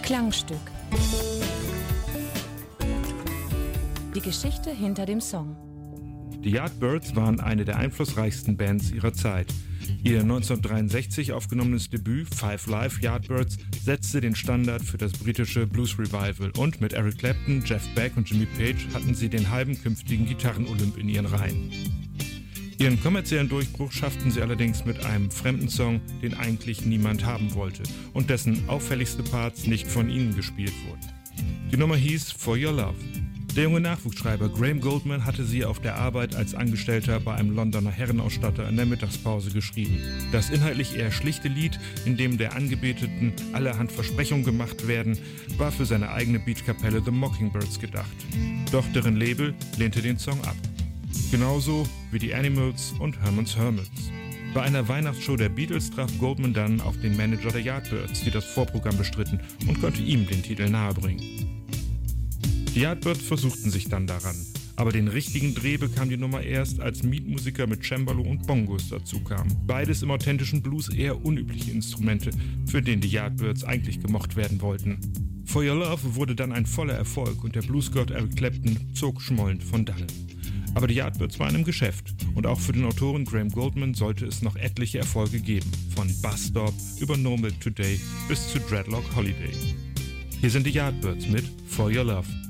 Klangstück. Die Geschichte hinter dem Song. Die Yardbirds waren eine der einflussreichsten Bands ihrer Zeit. Ihr 1963 aufgenommenes Debüt Five Live Yardbirds setzte den Standard für das britische Blues Revival und mit Eric Clapton, Jeff Beck und Jimmy Page hatten sie den halben künftigen Gitarren-Olymp in ihren Reihen. Ihren kommerziellen Durchbruch schafften sie allerdings mit einem fremden Song, den eigentlich niemand haben wollte und dessen auffälligste Parts nicht von ihnen gespielt wurden. Die Nummer hieß For Your Love. Der junge Nachwuchsschreiber Graham Gouldman hatte sie auf der Arbeit als Angestellter bei einem Londoner Herrenausstatter in der Mittagspause geschrieben. Das inhaltlich eher schlichte Lied, in dem der Angebeteten allerhand Versprechungen gemacht werden, war für seine eigene Beachkapelle The Mockingbirds gedacht. Doch deren Label lehnte den Song ab. Genauso wie die Animals und Herman's Hermits. Bei einer Weihnachtsshow der Beatles traf Gouldman dann auf den Manager der Yardbirds, die das Vorprogramm bestritten, und konnte ihm den Titel nahebringen. Die Yardbirds versuchten sich dann daran, aber den richtigen Dreh bekam die Nummer erst, als Mietmusiker mit Cembalo und Bongos dazu kamen. Beides im authentischen Blues eher unübliche Instrumente, für den die Yardbirds eigentlich gemocht werden wollten. For Your Love wurde dann ein voller Erfolg und der Bluesgott Eric Clapton zog schmollend von dannen. Aber die Yardbirds waren im Geschäft und auch für den Autoren Graham Gouldman sollte es noch etliche Erfolge geben, von Bus Stop über No Milk Today bis zu Dreadlock Holiday. Hier sind die Yardbirds mit For Your Love.